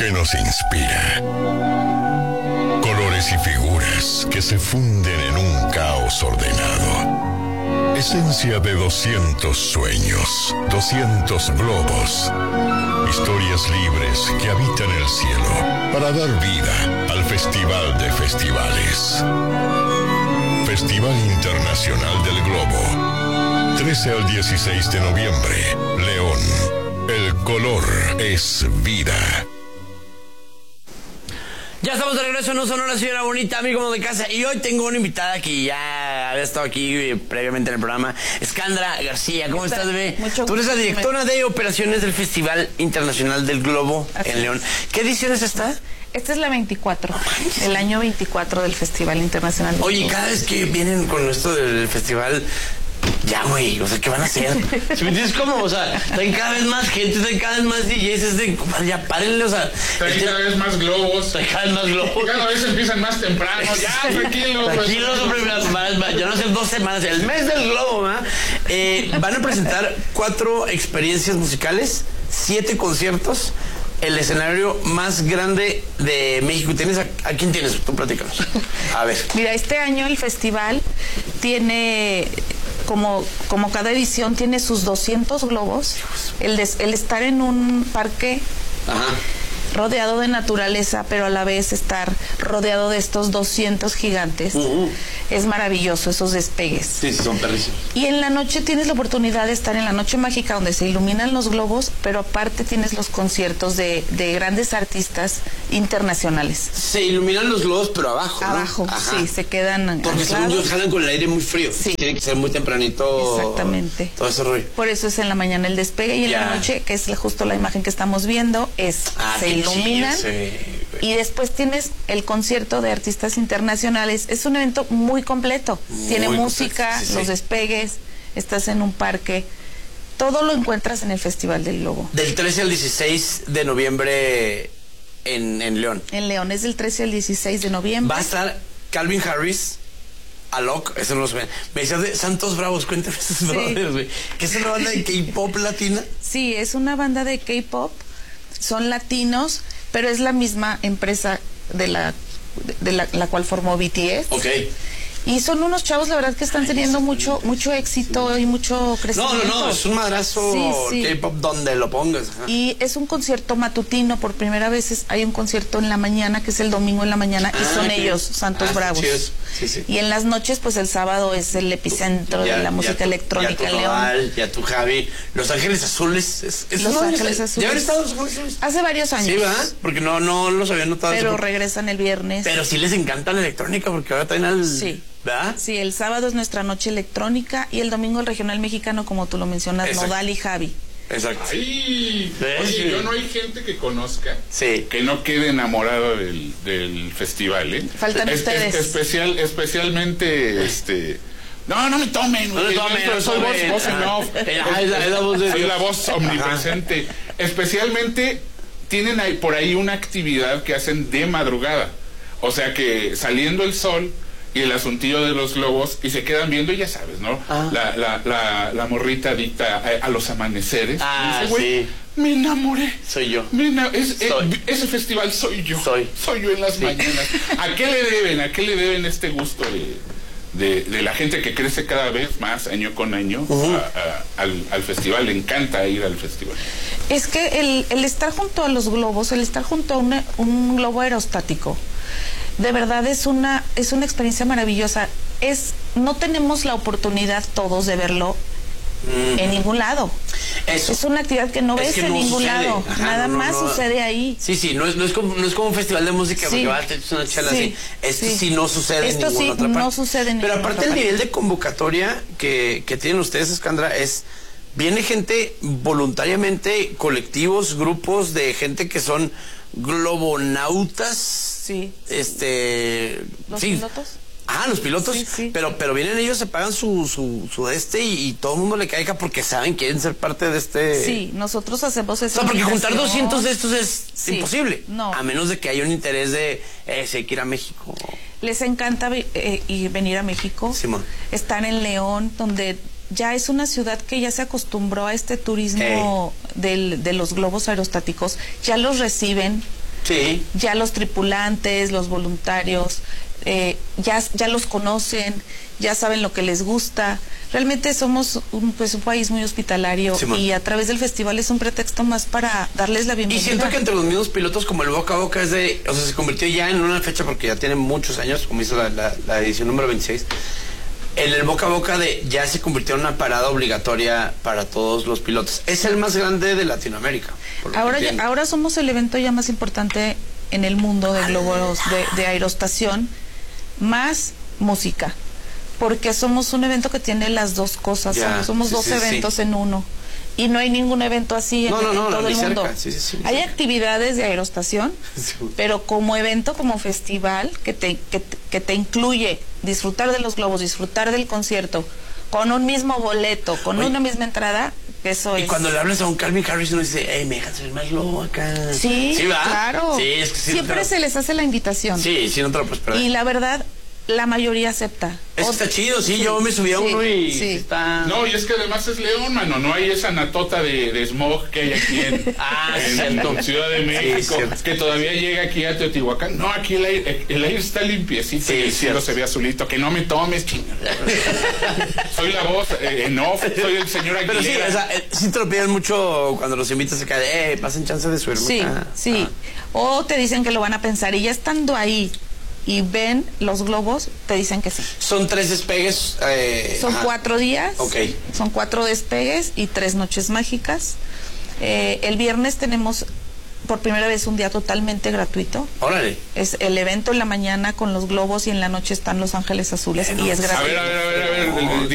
que nos inspira. Colores y figuras que se funden en un caos ordenado. Esencia de 200 sueños, 200 globos. Historias libres que habitan el cielo para dar vida al Festival de Festivales. Festival Internacional del Globo. 13 al 16 de noviembre. León. El color es vida. Ya estamos de regreso en Un Sonora, señora bonita, amigo de casa. Y hoy tengo una invitada que ya había estado aquí previamente en el programa. Escandra García. ¿Cómo estás, bebé? Mucho Tú eres la gusto. directora de operaciones del Festival Internacional del Globo en León. ¿Qué edición es esta? Esta es la 24, el año 24 del Festival Internacional del Oye, Globo. cada vez que vienen con esto del festival, ya, güey, o sea, ¿qué van a hacer? ¿Sí me entiendes cómo? O sea, traen cada vez más gente, traen cada vez más DJs, es de, ya, párenle, o sea... Traen cada vez más globos. Traen cada vez más globos. Cada vez empiezan más temprano. Ya, tranquilo. Tranquilos, hombre, ya no hace 2 semanas, el mes del globo, ¿verdad? Van a presentar 4 experiencias musicales, 7 conciertos, el escenario más grande de México. ¿Tienes a quién tienes? Tú platícanos. A ver. Mira, este año el festival tiene, como cada edición, tiene sus 200 globos. El estar en un parque Ajá. rodeado de naturaleza, pero a la vez estar rodeado de estos 200 gigantes. Es maravilloso, esos despegues. Sí, son perrísimos. Y en la noche tienes la oportunidad de estar en la noche mágica donde se iluminan los globos, pero aparte tienes los conciertos de grandes artistas internacionales. Se iluminan los globos, pero abajo, ¿no? Abajo, Ajá. sí, se quedan Porque según anclados. yo jalan con el aire muy frío. Sí. Tiene que ser muy tempranito. Exactamente. Todo ese rollo. Por eso es en la mañana el despegue y en Ya. la noche, que es justo la imagen que estamos viendo, se qué iluminan. chido, sí. Y después tienes el concierto de artistas internacionales. Es un evento muy completo. Tiene Muy música, completo, sí, los sí. despegues, estás en un parque. Todo lo encuentras en el Festival del Globo. Del 13 al 16 de noviembre en León. En León es del 13 al 16 de noviembre. Va a estar Calvin Harris, Alok, eso no lo sé. Me decías de Santos Bravos, cuéntame esos brothers, güey. ¿Qué es una banda de K-pop latina? Sí, es una banda de K-pop. Son latinos, pero es la misma empresa de la cual formó BTS. Ok. Y son unos chavos, la verdad, que están teniendo mucho éxito y mucho crecimiento. No, es un madrazo Sí. K-pop donde lo pongas. Ajá. Y es un concierto matutino, por primera vez hay un concierto en la mañana, que es el domingo en la mañana, y son ok. ellos, Santos Bravos. Chidos. Sí, sí. Y en las noches, pues el sábado es el epicentro de la música electrónica en León. Ya tu Javi. Los Ángeles Azules. Los Ángeles Azules. ¿Ya habían estado Los Ángeles Azules? Hace varios años. Sí, ¿verdad? Porque no los había notado. Pero regresan el viernes. Pero sí les encanta la electrónica porque ahora traen al... Sí. ¿Verdad? Sí, el sábado es nuestra noche electrónica y el domingo el regional mexicano, como tú lo mencionas, Exacto. Nodal y Javi. Exacto. Ay, Sí. oye, yo no hay gente que conozca Sí. que no quede enamorado del festival, ¿eh? Faltan ustedes. Especialmente, No me tomen, No me tomen, yo soy no voz tomen. en off. Es la voz de Soy Dios. la voz omnipresente. Especialmente tienen por ahí una actividad que hacen de madrugada. O sea que saliendo el sol y el asuntillo de los globos y se quedan viendo, ya sabes, ¿no? La morrita adicta a los amaneceres. Ah, Y dice, güey, sí. me enamoré. Soy yo. Ese festival soy yo. Soy yo en las mañanas. ¿A qué le deben este gusto de la gente que crece cada vez más año con año al festival? Le encanta ir al festival. Es que el estar junto a los globos, el estar junto a un globo aerostático, de verdad es una experiencia maravillosa. No tenemos la oportunidad todos de verlo en ningún lado. Eso. Es una actividad que no ves que en no ningún sucede. lado. Ajá, Nada no, más sucede ahí. Sí, no es como un festival de música, Sí. porque va a tener una chela Sí, así. Esto sí. sí no sucede Esto en ninguna sí otra parte. no sucede en Pero ninguna aparte otra el parte. nivel de convocatoria que tienen ustedes, Escandra, viene gente voluntariamente, colectivos, grupos de gente que son globonautas. Sí. ¿Los sí. pilotos? Los pilotos, Sí. pero vienen ellos, se pagan su y todo el mundo le caiga porque quieren ser parte de este... Sí, nosotros hacemos eso. O sea, porque juntar 200 de estos es Sí, imposible. no. A menos de que haya un interés de si hay que ir a México. Les encanta venir a México. Simón. Están en León, donde ya es una ciudad que ya se acostumbró a este turismo de los globos aerostáticos. Ya los reciben Sí. Ya los tripulantes, los voluntarios, ya los conocen, ya saben lo que les gusta. Realmente somos un país muy hospitalario, sí, y a través del festival es un pretexto más para darles la bienvenida. Y siento que entre los mismos pilotos, como el boca a boca, se convirtió ya en una fecha, porque ya tiene muchos años, como hizo la edición número 26, el boca a boca ya se convirtió en una parada obligatoria para todos los pilotos. Es el más grande de Latinoamérica. Ahora somos el evento ya más importante en el mundo de globos de aerostación, más música, porque somos un evento que tiene las dos cosas. Somos dos eventos en uno, y no hay ningún evento así en todo el mundo. Hay actividades de aerostación, pero como evento, como festival, que te incluye disfrutar de los globos, disfrutar del concierto, con un mismo boleto, con una misma entrada, eso es. Y cuando le hablas a un Calvin Harris, uno dice, hey, me dejas el más globo acá. Sí, ¿va? Claro. Sí, es que siempre se les hace la invitación. Sí, no te lo puedes perder. Y la verdad, la mayoría acepta. Eso está chido, yo me subí a uno y está... No, y es que además es León, mano, no hay esa natota de smog que hay aquí en Ciudad de México, que todavía llega aquí a Teotihuacán. No, aquí el aire está limpiecito, y el cielo se ve azulito. Que no me tomes, chingada. Soy la voz en off, soy el señor Aguilera. Pero sí te lo piden mucho cuando los invitas acá, pasen chance de subirme. Sí. O te dicen que lo van a pensar, y ya estando ahí y ven los globos, te dicen que sí. Son 3 despegues. Son 4 días. Okay. Son 4 despegues y 3 noches mágicas. El viernes tenemos por primera vez un día totalmente gratuito. Órale. Es el evento en la mañana con los globos, y en la noche están Los Ángeles Azules, y es gratuito. A ver.